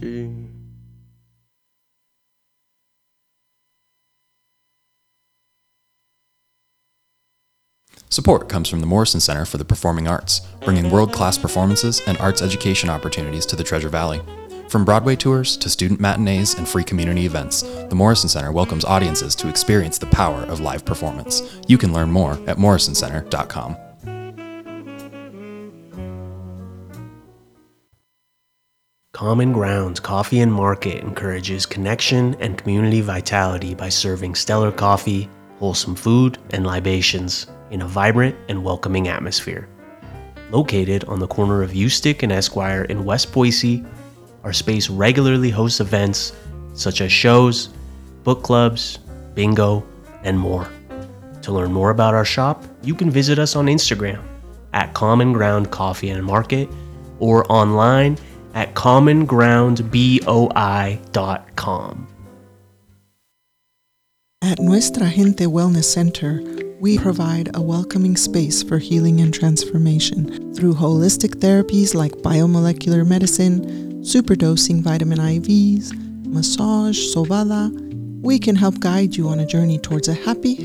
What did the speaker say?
energy. Support comes from the Morrison Center for the Performing Arts, bringing world-class performances and arts education opportunities to the Treasure Valley. From Broadway tours to student matinees and free community events, the Morrison Center welcomes audiences to experience the power of live performance. You can learn more at morrisoncenter.com. Common Grounds Coffee and Market encourages connection and community vitality by serving stellar coffee, wholesome food, and libations in a vibrant and welcoming atmosphere. Located on the corner of Eustick and Esquire in West Boise, our space regularly hosts events such as shows, book clubs, bingo, and more. To learn more about our shop, you can visit us on Instagram at Common Ground Coffee and Market or online at commongroundboi.com. At Nuestra Gente Wellness Center, we provide a welcoming space for healing and transformation through holistic therapies like biomolecular medicine, superdosing vitamin IVs, massage, sobada. We can help guide you on a journey towards a happy,